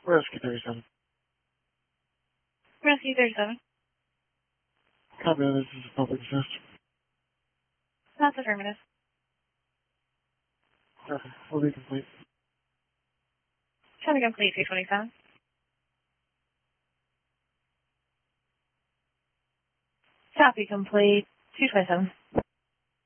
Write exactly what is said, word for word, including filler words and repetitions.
Rescue thirty-seven. Rescue thirty-seven. Copy that. This is a public assist. That's affirmative. Okay. Will be complete. Trying to complete two twenty-seven. Copy complete two twenty-seven.